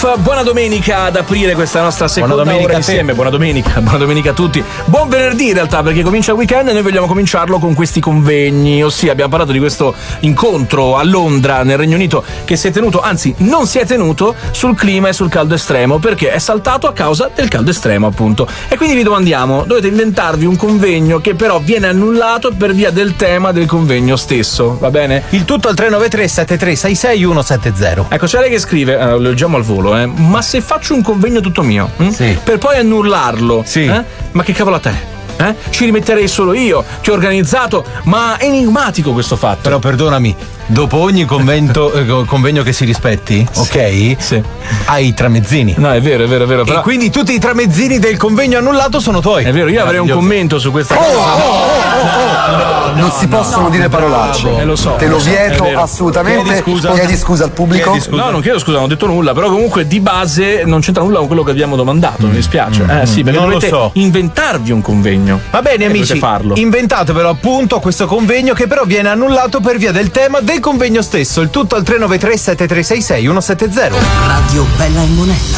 Roof, buona domenica ad aprire questa nostra seconda ora insieme. Buona domenica a tutti. Buon venerdì in realtà, perché comincia il weekend e noi vogliamo cominciarlo con questi convegni, ossia abbiamo parlato di questo incontro a Londra nel Regno Unito che si è tenuto, anzi non si è tenuto, sul clima e sul caldo estremo, perché è saltato a causa del caldo estremo appunto. E quindi vi domandiamo, dovete inventarvi un convegno che però viene annullato per via del tema del convegno stesso, va bene? Il tutto al 393 7366 170. Ecco, c'è lei che scrive, lo leggiamo al volo, ma se faccio un convegno tutto mio, sì, per poi annullarlo, sì, ma che cavolo a te? Ci rimetterei solo io, ti ho organizzato, ma è enigmatico questo fatto. Però perdonami, dopo ogni convegno che si rispetti, sì, ok? Sì. Hai i tramezzini. No, è vero. Però... E quindi tutti i tramezzini del convegno annullato sono tuoi. È vero, io avrei un commento su questa cosa. Non si possono dire parolacce. Lo so. Te lo vieto assolutamente. Chiedi scusa al pubblico. No, non chiedo scusa, non ho detto nulla, però comunque di base non c'entra nulla con quello che abbiamo domandato, mi dispiace. Sì, perché non dovete inventarvi un convegno. Va bene amici, inventatevelo appunto questo convegno che però viene annullato per via del tema del convegno stesso. Il tutto al 393 7366 170. Radio Bella e Monella.